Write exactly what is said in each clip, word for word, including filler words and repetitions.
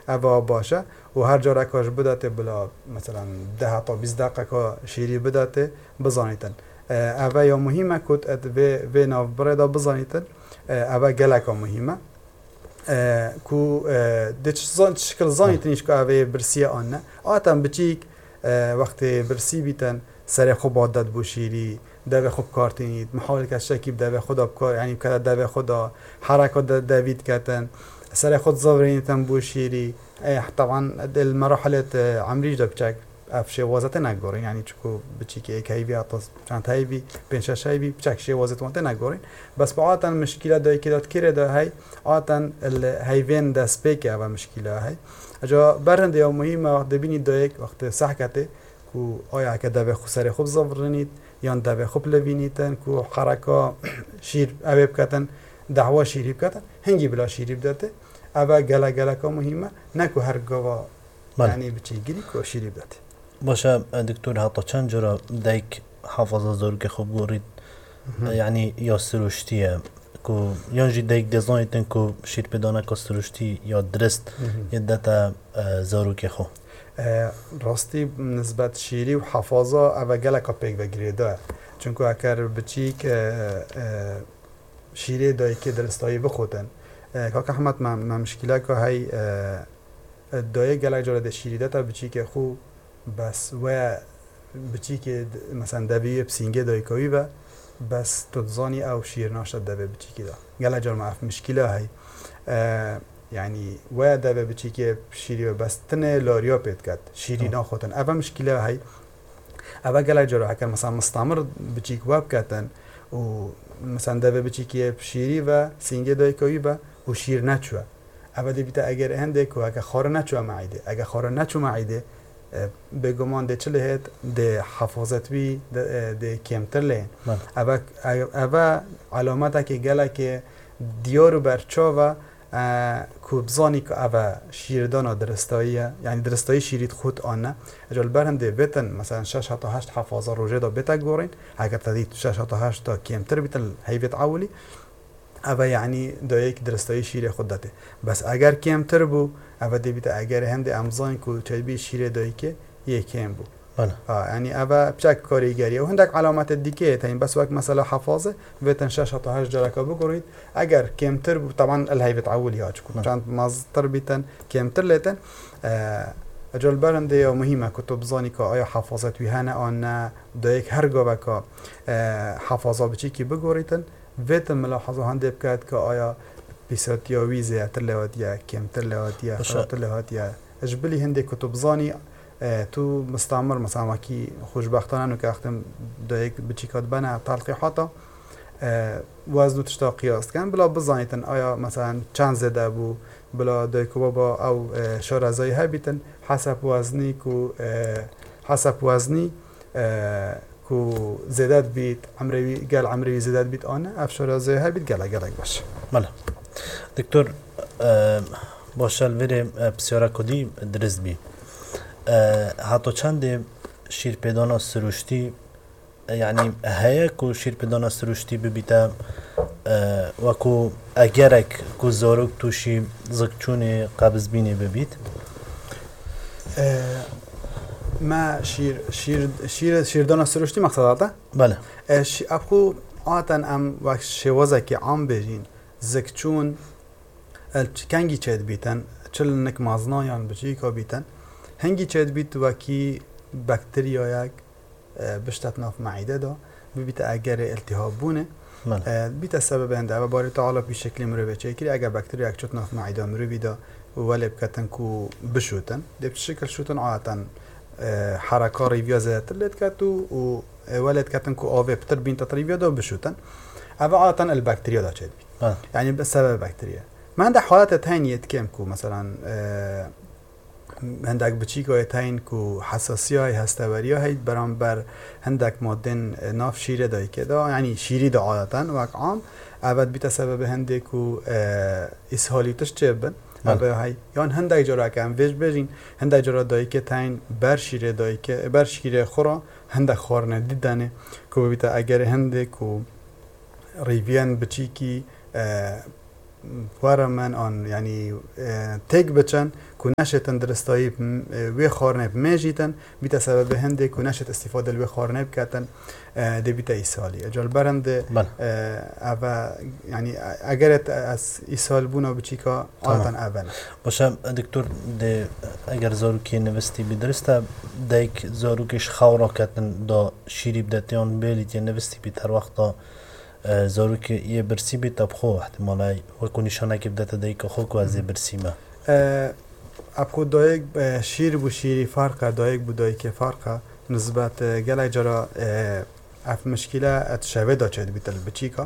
اوه باشه و هر جا کاش بداته بلا مثلا ده تا بیست دقیقه که شیری بداته بزانیتن اوه یا مهمه کد ات و ناف بردا بزانیتن اوه گلک مهمه کو دچ زان شکل زانیتنیش که اوه برسی آنه آتن بچیک وقتی برسی بیتن سر خوب عادت بو شیری دو خوب کارتینید محاول که شکیب دو خدا بکار یعنی که دو خدا حرکات دوید کتن سر خود زاورینیتن بو شیری طبعا المراحل عمریج ده بچک افشه وازت نگورین یعنی چکو بچی که یک هیوی اطلاس چند هیوی پنج هیوی بچک شی وازت وانت نگورین بس با آتن مشکل دایی که داد کره ده هی آتن الهیوین ده سپیکه و مشکل هی اجا برنده یا مهمه وقت دبینی دایک وقت صحکته کو آیا که دو خو سر خوب زاورینید یا دو خوب لوینیتن کو حرکا شیر اویب کتن دعوا شیری بکتن هنگی بلا شیری بداته اوه گله گله که مهمه نکو هر گوا یعنی بچی گیری که شیری بداته باشه دکتور حتی چند جرا دیک حافظه زور که خوب گورید یعنی یا سروشتیه که یا جی دیک دزانیتن که شیر بدانه که سروشتی یا درست یه دتا زورو که خوب راستی نسبت شیری و حافظه اوه گله که پیک بگیریده چونکه اگر بچی که شیری دایی که درستایی بخوتن کاک احمد ما مشکله که های دایی گله جاره ده شیری ده تا بچی که خوب بس و بچی که مثلا دوی بسینگه دایی کوی و بس تدزانی او شیر ناشد دوی بچی که ده گله جاره ما اف مشکله های یعنی و دوی بچی که شیری و بس تنه لاریا پید کد شیری ناخوتن اوه مشکله های اوه گله جاره اگر مثلا مستمر بچی که واب کتن و مثلا دوی بچی که شیری و سینگه دایی کوی و و شیر نچوه اوه دی بیتا اگر هنده که اگر خاره نچوه معیده اگر خاره نچوه معیده بگمان ده چله هید ده حفاظت بی ده کمتر لین اوه اوه علامت که گله که دیارو برچا و کوبزانی که اوه شیردان درستاییه یعنی درستایی شیرید خود آنه اجال برهم ده بیتن مثلا شش تا هشت حفاظه روژه دا بیتا گورین اگر تدید شش تا هشت تا کمتر بیتن حیویت عولی اوه یعنی دایک درستایی شیر خود داده بس اگر کمتر بو اوه دی بیت اگر هند امزان کو چبی شیر دایی که یک کم بو آه یعنی اوه بچک کاریگری و هندک علامت دیگه تا این بس وقت مثلا حفاظه ویتن شش تا هشت جرکا بگورید اگر کمتر بو طبعا الهیبت عولی ها چکو چند مازتر بیتن کمتر لیتن اجال برنده یا مهمه کتب زانی که آیا حفاظت وی هنه آن دایک هر گاوه که حفاظه بچی که بگوریدن ویتن ملاحظه هنده بکرد که آیا بیسات یا ویزه تر لحاتیه کم تر لحاتیه خراب لحاتیه اجبلی هنده کتب زانی تو مستعمر مثلا وکی خوشبختانه که اختم دایک بچی کد بنا تلقیحاتا وزن و تشتا قیاس کن بلا بزانیتن آیا مثلا چند زده بو بلا دایکو بابا او شارزایی ها بیتن حسب وزنی کو حسب وزنی کو زیادت بیت عمروی گل عمروی زیادت بیت آنه افشار زیه بیت گله گله باشه. ماله دکتر باشل وری بسیار کدی درست بی حتی چند شیر پیدانا سروشتی یعنی هیا کو شیر پیدانا سروشتی ببیته و کو اگرک کو زاروک توشی زکچون قبض بینی ببیت ما شیر شیر شیر شیردان سروشتی مقصد آتا؟ بله. ابخو آتن ام وقت شوازه که عام بجین زکچون کنگی چید بیتن چل نک مازنایان بچی که بیتن هنگی چید بیت وکی بکتریا یک بشتت ناف معیده دا ببیت اگر التهاب بونه بیت سبب هنده و باری تعالی بی شکلی مروی چه کری اگر بکتریا یک چت ناف معیده مروی دا ولی بکتن کو بشوتن دی بشکل شوتن آتن حرکات ریویا زیادتر لید کتو و ولید کتن کو آوه بتر بین تطریویا دا بشوتن اوه آتن البکتریا دا چید بید یعنی بسبب بکتریا ما عند حالات تانية كم كو مثلا عندك بتشيكو تاين كو حساسية هستورية هي برامبر عندك مادن ناف شيرة داي كده يعني شيري دا عادة وقت عام أبد بتسبب عندك كو إسهالي تشجبن أبد هاي يعني عندك جرا كم فيش بيجين عندك جرا داي كتاين بر شيرة داي ك بر شيرة خورا عندك خورنا ديدانه كو بيتا أجر عندك كو ريفيان بتشيكي وارا من آن یعنی تک بچن که نشتن درستایی وی خارنه بمیجیتن بیت سبب هنده که نشت استفاده الوی خارنه بکتن ده بیت ایسالی اجال برنده اوه یعنی اگر از ایسال بونا بچیکا آتن اوه باشه دکتر ده اگر زاروکی نوستی بدرسته ده ایک زاروکش خورا کتن دا شیری بدتیان بیلیت یا نوستی بید هر وقتا زاروکی یه برسی بید تبخو احتمالا وکو نشانه که بدت ده ایک خوک و از برسی ما ابخو دایک شیر بو شیری فرقه دایک بو دایک فرقه نسبت گله جرا اف مشکله ات شوه دا چید بیتل بچیکا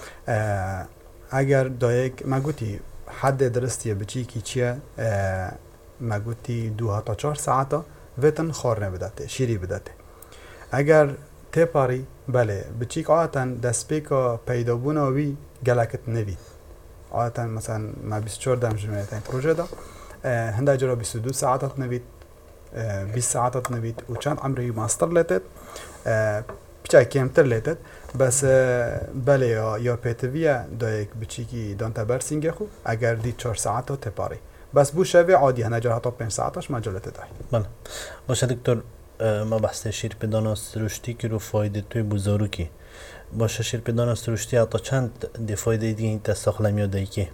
اگر دایک ما گوتی حد درستی بچیکی چیه ما گوتی دو تا چهار ساعتا ویتن خارنه بدته شیری بدته اگر تپاری بله بچیک آتن دست پیکا پیدا بونا وی گلکت نوید آتن مثلا ما بیست و چهار دم جمعیت این پروژه دا هنده جرا بیست و دو ساعتات نوید بیست ساعتات نوید و چند عمری ماستر لیتد بچه کمتر لیتد بس بله یا یا پیتویه دایک بچیکی دانتا برسینگه خو اگر دی چهار ساعتا تپاری بس بو شوی عادی هنده جرا حتی پنج ساعتاش مجالت دای بله باشه دکتر ما بحث شیر پیدانا سروشتی که رو فایده توی بزارو کی باشه شیر پیدانا سروشتی حتی چند دی فایده دیگه این تساخلم یا دایکی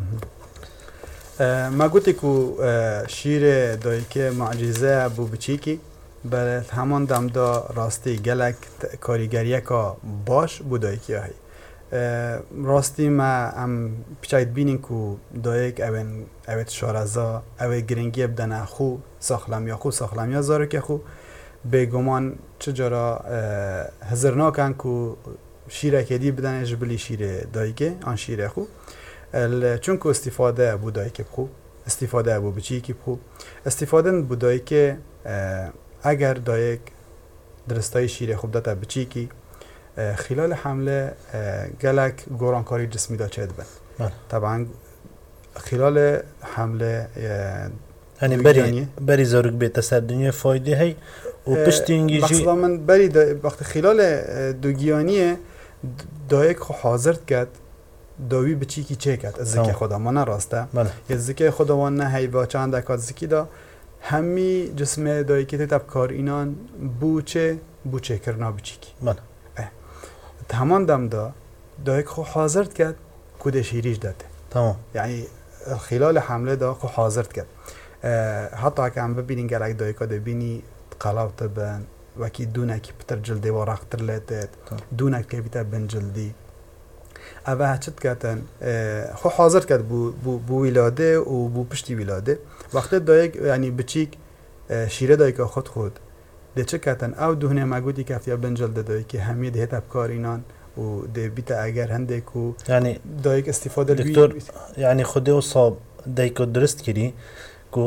ما گوتی که شیر دایکی معجزه بو بچیکی بله همان دم دا راستی گلک کاریگریه که باش بو دایکی هایی راستی ما ام پیچاید بینین که دایک اوین اوید شارزا اوید گرنگی بدن خو ساخلم یا خو ساخلم یا زارو که خو بگمان چجورا هزرناکن که شیره که دی بدن اجبلی شیر دایکه آن شیره خو چون که استفاده بو دایکه بخو استفاده بو بچیکی بخو استفاده بو دایکه اگر دایک درستای شیره خوب داتا بچیکی خلال حمله گلک گورانکاری جسمی دا چید بند طبعا خلال حمله یعنی بری بری زاروک بیت سر دنیا فایده هی و پشت اینگی جی مثلا من بری وقت خلال دوگیانیه دایک خو حاضر کرد داوی بچی کی چه کرد از ذکی خدا ما نراسته یه ذکی خدا وان نه هی با چند دکات ذکی دا همی جسم دایکی تب کار اینان بوچه بوچه کرنا بچی کی من همان دم دا دایک خو حاضر کرد کود شیریش داده تمام یعنی خلال حمله دا خو حاضر کرد حتی که هم ببینین گلک دایکا ده بینی قلاوت بن وکی دونکی پتر جلدی و راختر لیتید دونک که بیتا بن جلدی اوه هچت کتن خو حاضر کرد بو, بو, بو ولاده و بو پشتی ولاده وقتی دایک یعنی بچیک شیره دایکا خود خود ده چه کتن او دهنه مگودی کفتیا بن جلده دایکی همی ده تبکار اینان و ده بیتا اگر هنده کو یعنی دایک استفاده دکتر یعنی خوده و صاب دایکا درست کری کو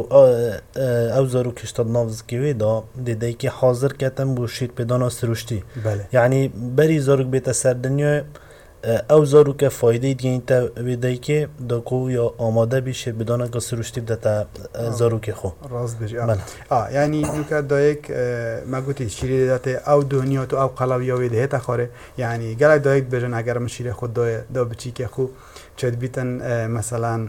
او زارو کشتاد نافذ کیوی دا دیدی که حاضر کردن بو شیر پیدانا سروشتی بله یعنی بری زارو بیت سر دنیا او زارو که فایده دیگه تا دیدی که دا کو یا آماده بی شیر پیدانا که سروشتی بدتا زارو که خو راست بجی آه, آه یعنی نکات دا یک ما گوتی شیری داته او دنیا تو او قلاوی اوی ده تخاره یعنی گلک دا یک بجن اگر من شیر خود دا, دا بچی که خو چید بیتن مثلا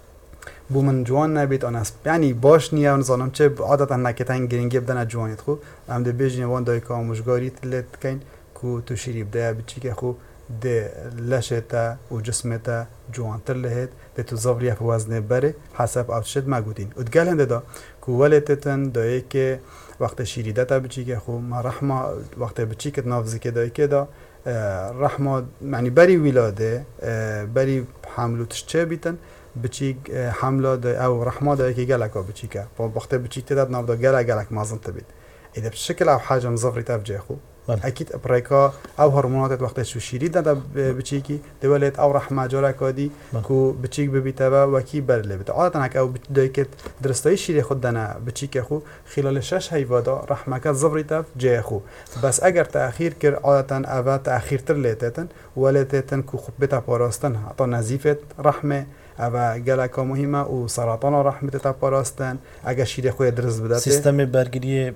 بو من جوان نبید آن است یعنی باش نیه و نزانم چه عادتا نکتن گرینگی بدن جوانیت خو هم ده بیجنی وان دای که آموشگاری تلیت کن که تو شیری بده بچی که خو ده لشتا و جسمتا جوان تر لهید ده تو زاوریه په وزنه بره حسب اوتشد مگودین ادگل هنده دا که ولتتن دایی که وقت شیری دتا بچی که خو ما رحمه وقت بچی که نافذی که دایی که دا رحمه یعنی بری ولاده بری حملو تشچه بیتن بچیک حمله ده او رحمه ده که گلک آب بچیکه با وقت بچیک تداد نافده گلک گلک مازن تبید ایده بشکل او حجم زفری تفجه خو اكيد ابريكا او هرمونات وقت شو شيري دا بچيكي دولت او رحمه جورا كودي كو بچيك ببيتابا وكي برله بتا عادة هك او دايكت درستاي شيري خدنا بچيك خو خلال شش هيوادا رحمه زفريتا جاي خو بس اگر تاخير كر عادة اوا تاخير تر ليتتن ولتتن كو خبتا باراستن عطا نزيفت رحمه اوا گلکا مهمه و سرطان رحمت تا پاراستن اگر شیر خوی درست بداته سیستم برگیری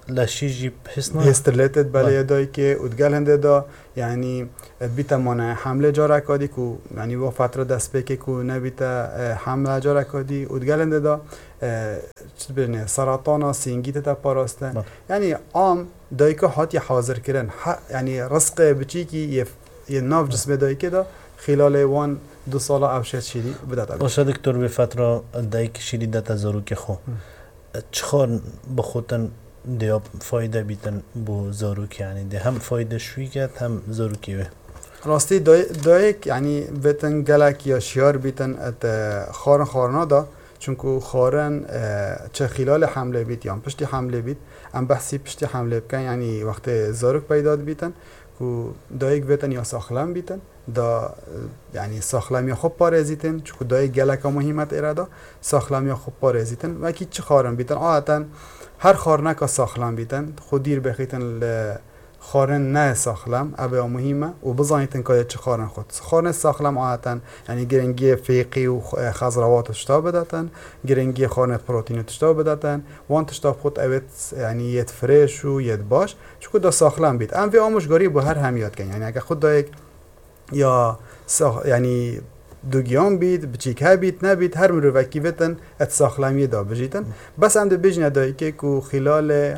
لشيجي بحسنا هسترلتت بله دایی که ادگل هنده دا یعنی بیتا مانع حمله جا رکادی که یعنی و فتره دست بکه که نبیتا حمله جا رکادی ادگل هنده دا چی بینه سرطان سینگی تا پاراسته یعنی عام دایی که حاتی حاضر کرن یعنی رزق بچی که یه ناف جسم دایی که دا خلال وان دو سال اوشت شیری بدات باشه دکتر به فتره دایی که شیری دتا زارو که خو چخار بخوتن دیاب فایده بیتن بو زاروک یعنی ده هم فایده شوی کرد هم زاروکی به راستی دایک یعنی بیتن گلک یا شیار بیتن ات خارن خارنا دا چونکو خارن چه خلال حمله بیت یا پشتی حمله بیت ام بحثی پشتی حمله بکن یعنی وقت زاروک پیدا بیتن کو دایک بیتن یا ساخلم بیتن دا یعنی ساخلمی خوب پارزیتن چونکو دایک گلک مهمت ارادا ساخلمی خوب پارزیتن و کی چه خارن بیتن عادتا هر خارنه که ساخلم بیتن خود دیر بخیتن خارن نه ساخلم اوه مهمه و بزانیتن که چه خارن خود خارن ساخلم عادتا یعنی گرنگی فیقی و خضروات تشتا بداتن گرنگی خارن پروتین تشتا بداتن وان تشتا خود اوید یعنی یت فرش و یت باش چون دا ساخلم بیت ام وی آموزگاری با هر همیات کن یعنی اگه خود دا یک یا ساخ یعنی دوگیان بید بچیک ها بید نبید هر مروکی ویتن ات ساخلمی دا بجیتن بس هم ده بجنه دایی که که خلال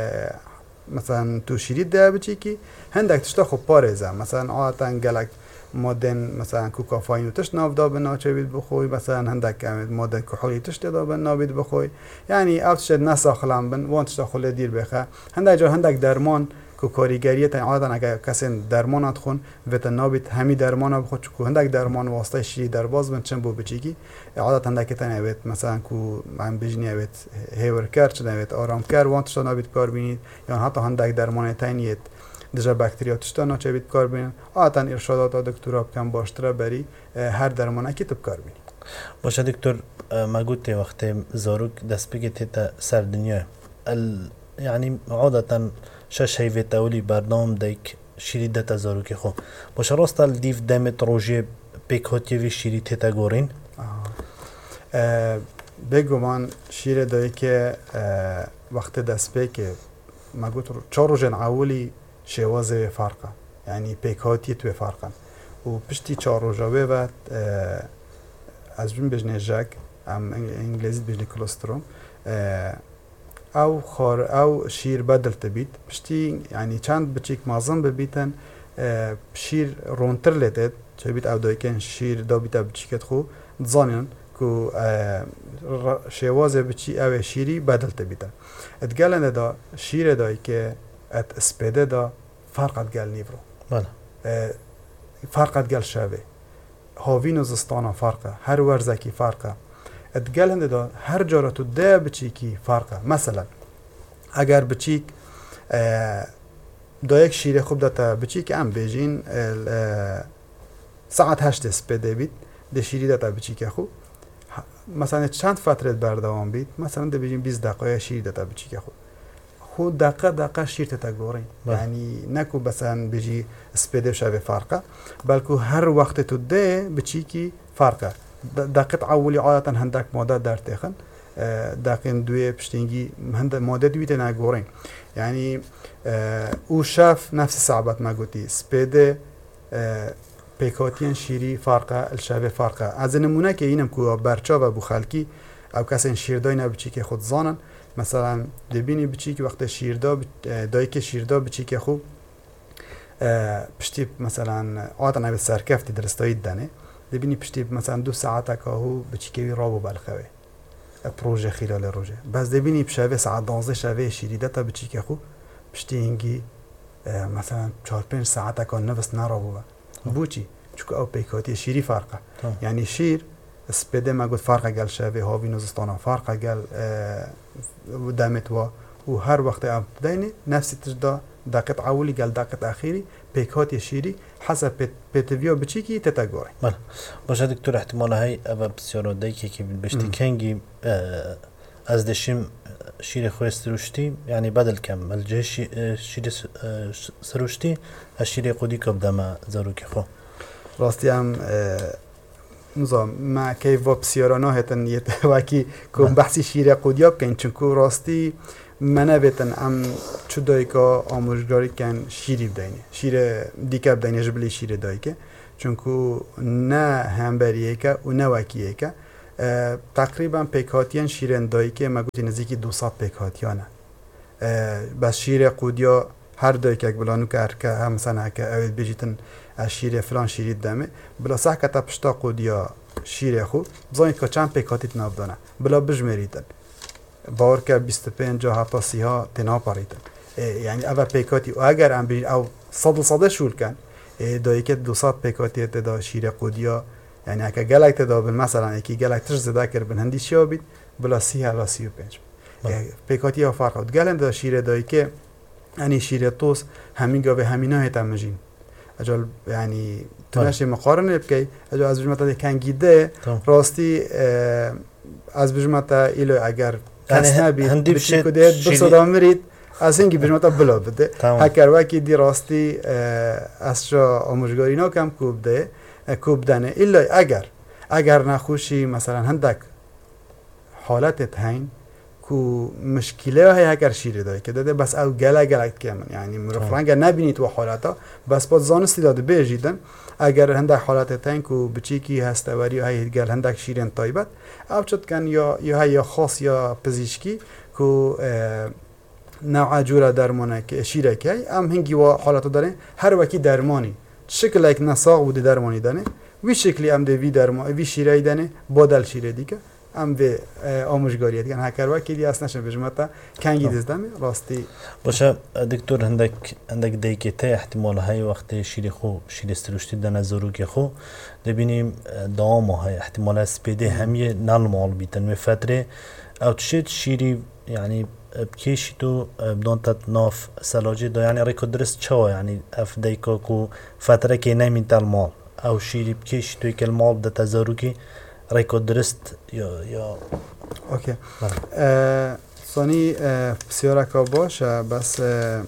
مثلا تو شیرید ده بچیکی هندک تشتا خوب پارزه مثلا عادتا گلک مادن مثلا کوکافاین تشت ناف دا بنا چه بید بخوی مثلا هندک مادن کحولی تشت دا بنا بید بخوی یعنی افتشت نساخلم بن وان تشتا خله دیر بخه هندک جا هندک درمان که کاریگریه تا عادتا اگر کسی درمانات خون ویتن نابید همی درمان بخود چون هندک درمان واسطه شیری درباز بند چند بو بچیکی عادتا هندک تن اوید مثلا که من بجنی اوید هیور کرد چند اوید آرام کرد وانتشتا نابید کار بینید یا حتی هندک درمان تینیت دجا باکتریاتشتا ناچه بید کار بینید عادتا ارشادات دکتورا بکن باشتره بری هر درمانه که تب کار بینید باشه دکتر ما گوته وقت زاروک دست بگید تا سر دنیا يعني عادة شش هيفي تاولي برنامج ديك شيري داتا زاروكي خو باش راستا الديف دامت روجي بيك هوتيوي شيري تيتا غورين اه بگو من شيري دايك اه وقت دست بيك ما قلت چهار روجن عولي شوازه فرقه يعني بيك هوتي تو فرقا و پشتی چهار روجاوه و اه از بین بجنه جاك ام انگلیزی بجنه کلوستروم اه او خار او شیر بدل تبید پشتی یعنی چند بچیک مازن ببیتن شیر رونتر لیتد چه بیت او دایکن شیر دا بیت بچیکت خو زانین کو شوازه بچی او شیری بدل تبیتن اتگلن دا شیر دای که ات اسپیده دا فرقت گل نیورو بله فرقت گل شوه هاوین و زستانا فرقه هر ورزکی فرقه اتقال هنده دا هر جارة تو ده بچيكي فرقه مثلا اگر بچيك دا یک شیره خوب داتا بچيك ام بيجين ساعت هشت اسپیده بید ده شیری داتا بچيك خوب مثلا چند فترت بردوام بید مثلا ده بيجين بیست دقیقه شیری داتا بچيك خوب خود دقیقه دقیقه شیر تتگورین یعنی نکو مثلا بيجي اسپیده شوه فرقه بلکو هر وقت تو ده بچيكي فرقه دقیق عولی عادتا هندک ماده در تخن دقیق دوی پشتینگی هند ماده دویت نگورین یعنی او شاف نفس صعبت ما گوتی سپیده پیکاتین شیری فرقه الشاوه فرقه از نمونه که اینم که برچا و بو خلکی او کسی شیردای نبچی که خود زانن مثلا دبینی بچی که وقت شیردا دایی که شیردا بچی که خوب پشتی مثلا عادتا نبی سرکفتی درستایی دنه دبینی پشتی مثلا دو ساعت که هو بچیکوی رابو بالخوه پروژه خلال روزه بس دبینی بشوه ساعت دانزده شوه شیریده تا بچیکه خو پشتی اینگی مثلا چهار پنج ساعت که نفس نرابو بو چی چون او پیکاتی شیری فرقه یعنی شیر سپیده ما گفت فرقه گل شوه هاوی نوزستانا فرقه گل دمت و و هر وقت ام دینی نفسی تجدا دقیق اولی گل دقیق اخیری پیکات شیری حسب پیتویا بچیکی تتگوری. بله. باشه دکتر احتمال هایی اول بسیار دیگه که بشتی کنگی از دشیم شیر خوی سروشتی یعنی بدل کم الجه شیر سروشتی از شیر قدی کب دم زاروکی خو. راستی هم نظام ما کیف و بسیار نه هتن یه وکی کم بحثی شیر قدیاب کن چون کو راستی منه بیتن ام چو دایی که آموزگاری کن شیری بدینه شیر دیگه بدینه جبلی شیر دایی که چونکو نه همبریه که و نه وکیه که تقریبا پیکاتیان شیرن دایی که مگوتی نزدیکی دوصد پیکاتیانه بس شیر قودیا هر دایی که بلانو که ارکه هم مثلا که اوید بجیتن شیر فلان شیری دمه بلا صح که تا پشتا قودیا شیر خو بزانید که چند پیکاتیت نابدانه بلا بجمریتن باور که بیست و پنج حتی سی ها تنا پاریتن یعنی اول پیکاتی و اگر ام بیر او صد صد شول کن دایی که دوصد پیکاتی تدا شیر قودیا یعنی اگه گلک تدا بن مثلا یکی گلک تش زده کر بن هندی شیا بید بلا سی ها سی و پنج پیکاتی ها فرق بود گلن دا شیر دایی که یعنی شیر توس همین گاوه همینا هیتا مجین اجال یعنی تناشی مقارنه بکی اجال از بجمتا کنگیده راستی از بجمتا ایلو اگر کس نبید بچی کده دو صدا مرید از اینکه بجمتا بلا بده هکر وکی دی راستی از شا آموزگاری نا کم کوب ده کوب دنه ایلا اگر اگر نخوشی مثلا هندک حالت هین کو مشکله های اگر شیر دایی که داده بس او گله گله که من یعنی مرفرانگه نبینید و حالتا بس با زانستی داده بیجیدن اگر هندک حالت تین کو بچی کی هستواری های گل هندک شیرین طایبت او چد کن یا یا یا خاص یا پزشکی کو نوع جورا درمانه که شیره که ام هنگی و حالت داره هر وکی درمانی شکل یک نساق بوده درمانی دانه وی شکلی ام دوی درمان وی شیره دانه بدل شیره دیگه ام به آموزگاریت کن هکر وکی دی اصلا شن بجمتا کنگی دزدم راستی باشه دکتر هندک هندک دیگه احتمال های وقت شیر خو شیر استروشتی دن زروگ خو دبینیم دوام های احتمال اسپیده همیه نالمال بیتن می فتره او تشید شیری یعنی بکیشی تو بدون تناف سلاجی دا یعنی ریکو درست چوا یعنی اف دیکا کو فتره که نمین تل مال او شیری بکیشی تو یک المال ده تزاروگی ریکو درست یا یا اوکی ثانی بسیار که باشه بس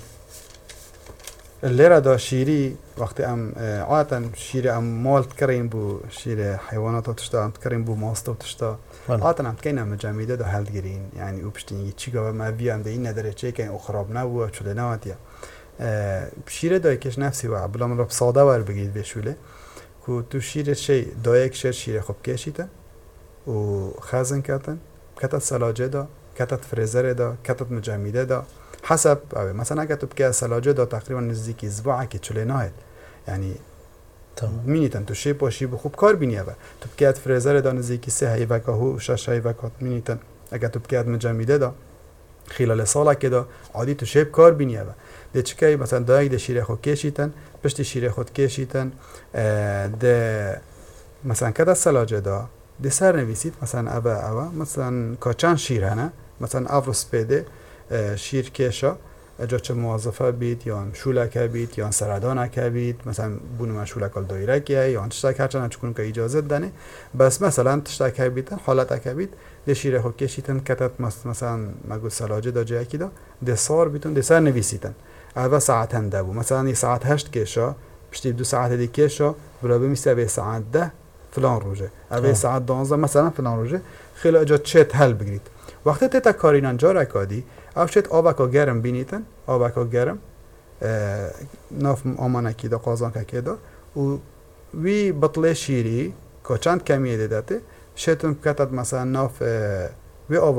لیره دا شیری وقتی ام عادتا شیر ام مال تکرین بو شیر حیوانات و تشتا ام تکرین بو ماست و تشتا عادتا ام تکین ام جمیده دا هلد گرین یعنی او پشتینگی چی گوه ما بیان ده این نداره چه که او خراب نبو و چوله نواتیا شیر دای کش نفسی و بلا من رو بساده ور بگید بشوله که تو شیر شی دایک شیر شیر خوب کشیده و خزن کتن کتت سلاجه دا کتت فریزر دا کتت مجمیده دا حسب مثلا اگه تو بکه سلاجه دا تقریبا نزدیکی اسبوعه که چله ناید یعنی مینیتن تو شی پاشی خوب کار بینیه با تو بکه فریزر دا نزدیکی سه هیوکه و شش هیوکه مینیتن اگه تو بکه مجمیده دا خلال ساله که دا عادی تو شی کار بینیه با ده چکه مثلا دایک ده شیر خود کشیتن پشت شیر خود کشیتن ده مثلا کده سلاجه دا ده سر نویسید مثلا ابا ابا مثلا کاچان شیر هنه مثلا افروس پیده شیر کشا اجا چه موظفه بید یا شولکه بید یا سردانکه بید مثلا بونو شولکال دایرکیه یا تشتک هرچند چکون که اجازه دنه بس مثلا تشتک بید حالت بید ده شیر خود کشیتن کتت مثلا مگو سلاجه دا جایی دا ده سار بیتون ده سر نویسیدن اول ساعت هنده بو مثلا یک ساعت هشت کشا پشتی دو ساعت دی کشا بلا بمیسته به ساعت ده فلان روزه اول ساعت دانزده مثلا فلان روزه خیلی اجا چت حل بگیرید وقتی تا کارینان جا رکادی او چت آبکا گرم بینیتن آبکا گرم ناف آمانکی دا قازان که دا و وی بطله شیری که چند کمیه دیدته شتم کتت مثلا ناف وی